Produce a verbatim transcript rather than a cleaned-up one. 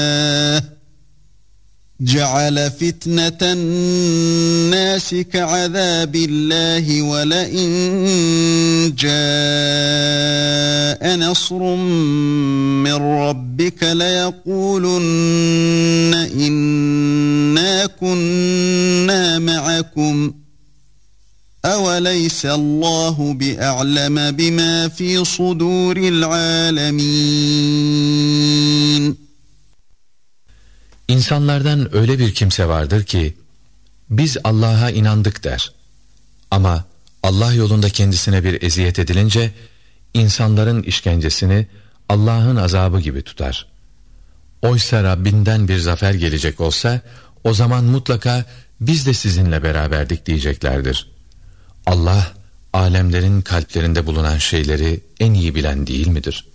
جَعَلَ فِتْنَةَ النَّاسِ كَعَذَابِ اللّٰهِ وَلَئِنْ جَاءَ نَصْرٌ مِّنْ رَبِّكَ لَيَقُولُنَّ إِنَّا كُنَّا مَعَكُمْ أَوَلَيْسَ اللّٰهُ بِأَعْلَمَ بِمَا فِي صُدُورِ الْعَالَمِينَ. İnsanlardan öyle bir kimse vardır ki, biz Allah'a inandık der. Ama Allah yolunda kendisine bir eziyet edilince, insanların işkencesini Allah'ın azabı gibi tutar. Oysa Rabbinden bir zafer gelecek olsa, o zaman mutlaka biz de sizinle beraberdik diyeceklerdir. Allah, alemlerin kalplerinde bulunan şeyleri en iyi bilen değil midir?